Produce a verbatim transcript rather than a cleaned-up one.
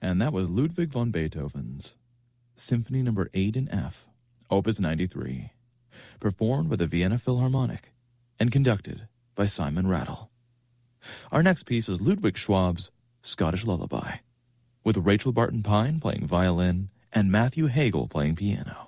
And that was Ludwig van Beethoven's Symphony Number eight in F, Opus ninety-three, performed by the Vienna Philharmonic and conducted by Simon Rattle. Our next piece is Ludwig Schwab's Scottish Lullaby, with Rachel Barton Pine playing violin and Matthew Hagel playing piano.